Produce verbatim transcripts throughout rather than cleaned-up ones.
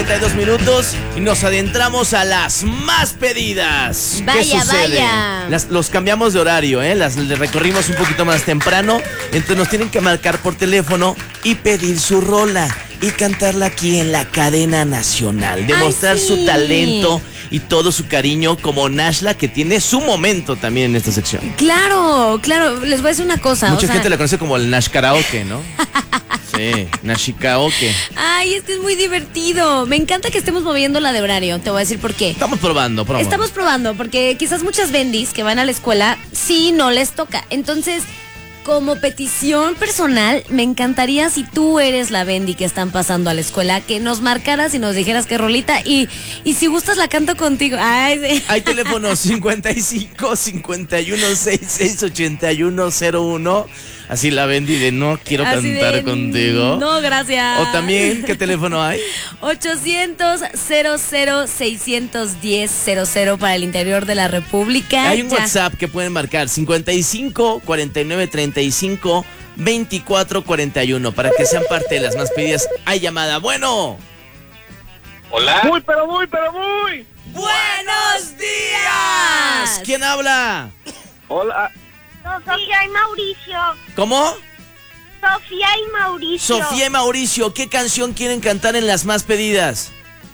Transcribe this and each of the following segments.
treinta y dos minutos y nos adentramos a las más pedidas. Vaya, ¿Qué sucede? vaya. Las, los cambiamos de horario, ¿eh? Las le recorrimos un poquito más temprano. Entonces nos tienen que marcar por teléfono y pedir su rola y cantarla aquí en la cadena nacional. Demostrar Ay, sí. su talento y todo su cariño como Nashla, que tiene su momento también en esta sección. Claro, claro, les voy a decir una cosa. Mucha o sea, gente la conoce como el Nash Karaoke, ¿no? Sí, Nashi Karaoke. Ay, es que es muy divertido. Me encanta que estemos moviendo la de horario. Te voy a decir por qué. Estamos probando, probando. Estamos probando, porque quizás muchas bendis que van a la escuela, sí, no les toca. Entonces, como petición personal, me encantaría, si tú eres la bendi que están pasando a la escuela, que nos marcaras y nos dijeras qué rolita. Y, y si gustas, la canto contigo. Ay, sí. Hay teléfonos cincuenta y cinco, cincuenta y uno, sesenta y seis, ochenta y uno cero uno. Así la Bendy de no quiero Así cantar de, contigo. No, gracias. O también, ¿qué teléfono hay? ochocientos, cero cero, seiscientos diez, cero cero para el interior de la República. Hay un Ya. WhatsApp que pueden marcar cincuenta y cinco, cuarenta y nueve, treinta y cinco, veinticuatro, cuarenta y uno para que sean parte de las más pedidas. Hay llamada. Bueno. Hola. Muy, pero muy, pero muy. ¡Buenos días! ¿Quién habla? Hola. Sofía y Mauricio. ¿Cómo? Sofía y Mauricio. Sofía y Mauricio, ¿qué canción quieren cantar en las más pedidas?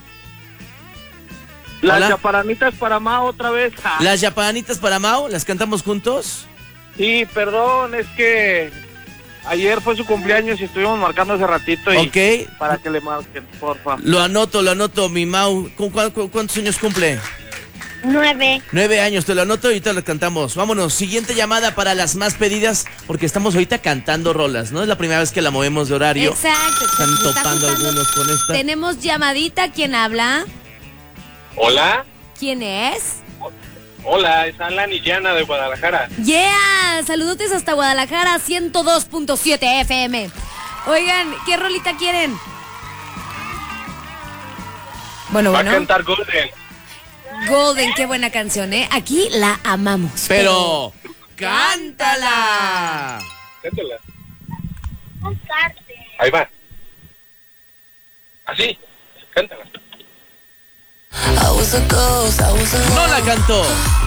Las Hola. chaparanitas para Mao otra vez. Ah, ¿Las yapanitas para Mao? ¿Las cantamos juntos? Sí, perdón, es que ayer fue su cumpleaños y estuvimos marcando hace ratito y Ok. para que le marquen, porfa. Lo anoto, lo anoto, mi Mau. ¿Cu- cu- cu- ¿Cuántos años cumple? Nueve. Nueve años, te lo anoto y ahorita lo cantamos. Vámonos, siguiente llamada para las más pedidas, porque estamos ahorita cantando rolas, ¿no? Es la primera vez que la movemos de horario. Exacto. Están Se está topando juntando. algunos con esta. Tenemos llamadita. ¿Quién habla? Hola. ¿Quién es? Hola, es Alan y Yana de Guadalajara. Yeah, saludotes hasta Guadalajara, ciento dos punto siete F M. Oigan, ¿qué rolita quieren? Bueno, Va a bueno. cantar Golden. Golden, qué buena canción, ¿eh? Aquí la amamos. Pero, ¡cántala! Cántala. Buscarte. Ahí va. Así. Cántala. No la cantó.